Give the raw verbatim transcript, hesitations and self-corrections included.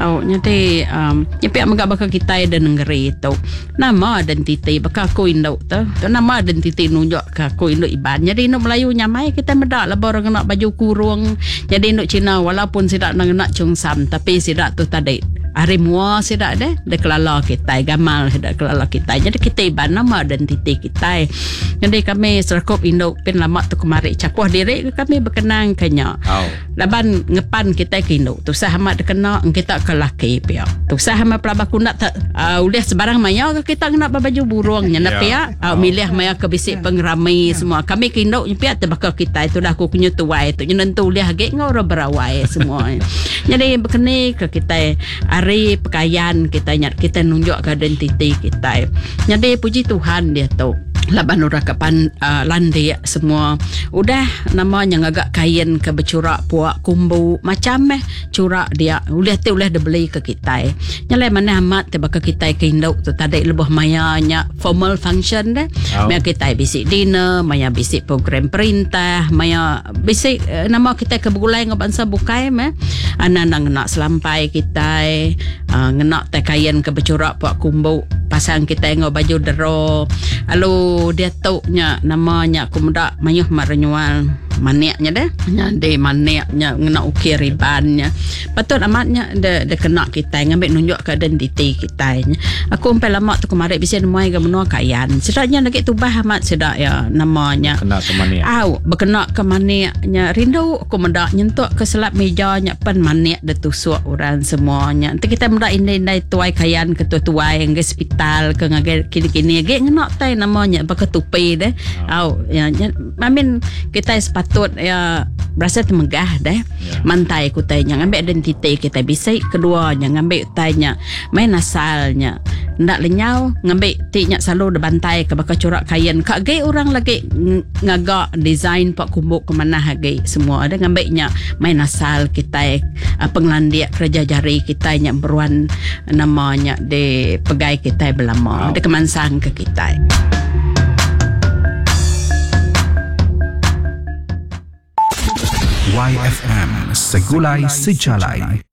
Au nyate um nyepiak magak bakal kita dan negeri tu. Nama dan titi bakal ko induk tu. Tu nama dan titi nunjuk ke ko induk iban. Jadi induk Melayu nyamai kita medak lah orang nak baju kurung. Jadi induk Cina walaupun sidak nak nak cungsam tapi sidak tu tadi hari mua sidak deh de kelala kita gamal sidak kelala kita. Jadi kita iban nama dan titi kita. Jadi kami serkup induk pin lama tu kemari cakuh diri kami berkenang kenya. Oh. Laban ngepan kita ke induk. Tu sah amat kena kita ke laki pia. Tu sah amat pelabak kundak tak uh, uliah sebarang maya kita kena baju burungnya nak pia. Uh, milih maya ke bisik pengerami semua. Kami ke induk pia terbakal kita itu dah aku kunyu tuai tu. Nentu uliah gek ngau berawai semua. Jadi berkeni ke kita hari pakaian kita nyat kita nunjuk ke identiti kita. Jadi puji Tuhan dia tu. Laban ura kapan uh, landi semua udah namanya ngagak kain ke bercurak puak kumbu macam eh curak dia ulah tu ulah dia beli ke kita nyalai mana amat tiba ke kita ke induk tu tadi lebih mayanya formal function deh oh. Maya kita bisik dinner maya bisik program perintah maya bisik uh, nama kita ke begulai ngabansa bukai meh anak nak selampai kita uh, ngenak teh kain ke bercurak puak kumbu pasang kita ngau baju dero lalu dia tahu nya namanya kumda mayuh maranyual maniaknya deh nya de maniaknya ngena ukir ribannya patut amatnya de de kena kita ngambil nunjuk ke identiti kita aku sampai lama tu kemarin bisa nemai ke menua kayan sedaknya lagi tubah amat sedak ya namanya kena ke maniak au berkena ke maniaknya rindu aku mendak nyentuk ke selap mejanya pan maniak de tusuk orang semuanya nanti kita mendak indai-indai tuai kayan ke tuai ke hospital ke ngagai kini-kini ge ngena tai namanya pakai tupai deh au ya amin kita sepatut ya berasa temegah deh yeah. Mantai ku tanya ngambil identiti kita bisa keduanya ngambil tanya main asalnya ndak lenyau ngambil tinya selalu de bantai ke bakal corak kain kak ge orang lagi ngagak design pak kumbuk ke mana hagi semua ada ngambilnya main asal kita uh, penglandia kerja jari kita yang beruan namanya de pegai kita belama wow. De kemansang ke kita. Y F M Segulai Sejalai.